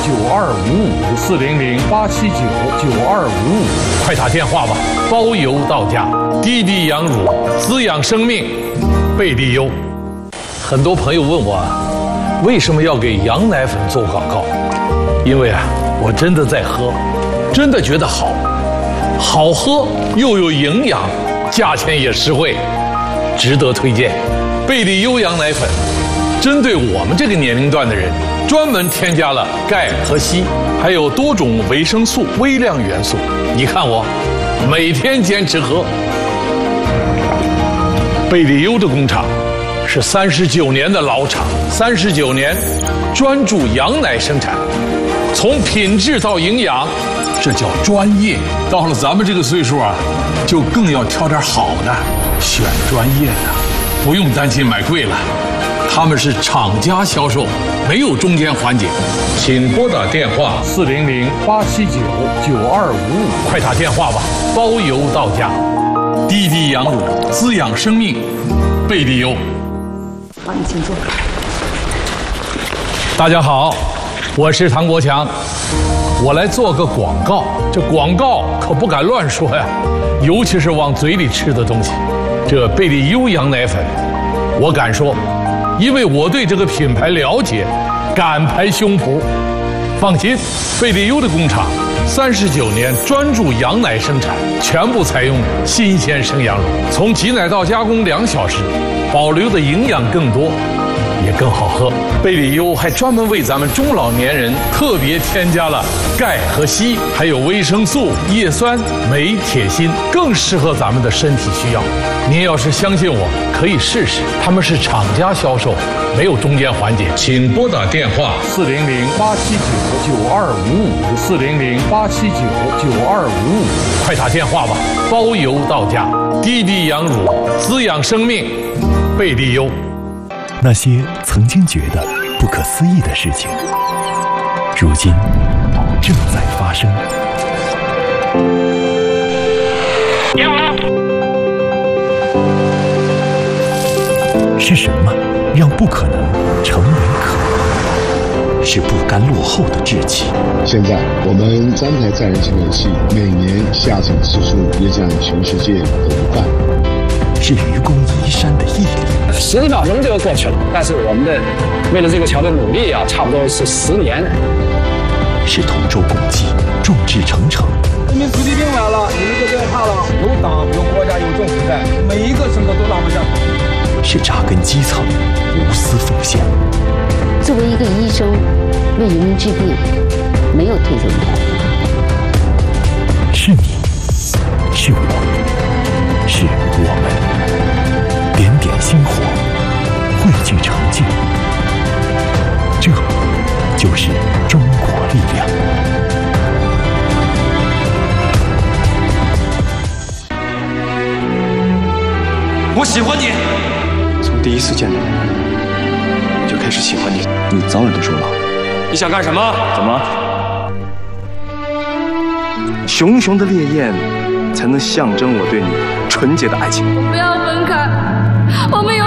9255，400-879-9255，快打电话吧，包邮到家。滴滴羊乳，滋养生命，贝利优。很多朋友问我，为什么要给羊奶粉做广告？因为我真的在喝，真的觉得好喝又有营养，价钱也实惠，值得推荐。贝利优羊奶粉针对我们这个年龄段的人，专门添加了钙和硒，还有多种维生素、微量元素。你看我每天坚持喝。贝利优的工厂是39年的老厂，39年专注羊奶生产，从品质到营养，这叫专业。到了咱们这个岁数就更要挑点好的，选专业的，不用担心买贵了。他们是厂家销售，没有中间环节。请拨打电话400-879-9255，快打电话吧，包邮到家。滴滴羊乳，滋养生命，贝利优。 好，你请坐。 大家好，我是唐国强，我来做个广告。这广告可不敢乱说呀，尤其是往嘴里吃的东西。这贝利优羊奶粉，我敢说，因为我对这个品牌了解，敢拍胸脯。放心，贝利优的工厂39年专注羊奶生产，全部采用新鲜生羊乳，从挤奶到加工2小时，保留的营养更多，也更好喝。贝利优还专门为咱们中老年人特别添加了钙和硒，还有维生素、叶酸、镁、铁、锌，更适合咱们的身体需要。您要是相信我，可以试试。他们是厂家销售，没有中间环节。请拨打电话400-879-9255，400-879-9255，快打电话吧，包邮到家。滴滴羊乳，滋养生命，贝利优。 那些曾经觉得不可思议的事情，如今正在发生。是什么让不可能成为可能？是不甘落后的志气。 现在我们3台载人潜水器每年下潜次数也占全世界的1半。 是愚公移山的毅力。 10秒钟就过去了，但是我们的为了这个桥的努力差不多是10年。 是同舟共济，众志成城。 人民子弟兵来了，你们就别怕了，有党有国家有政府在，每一个省都让不下。 是扎根基层，无私奉献。 作为一个医生，为人民治病，没有退休年。 是你，是我，是我们，点点星火，汇聚成就，这就是中国力量。 我喜欢你，从第一次见到你就开始喜欢你。 你早晚都说了。 你想干什么？ 怎么？ 熊熊的烈焰才能象征我对你纯洁的爱情。 不要分开，我们